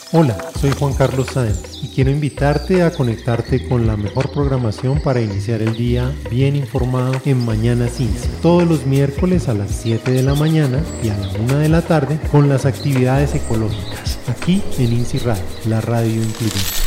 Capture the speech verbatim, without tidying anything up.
Hola, soy Juan Carlos Sáenz y quiero invitarte a conectarte con la mejor programación para iniciar el día bien informado en Mañanas INSI, todos los miércoles a las siete de la mañana y a la una de la tarde con las actividades ecológicas, aquí en INSI Radio, la radio incluyente.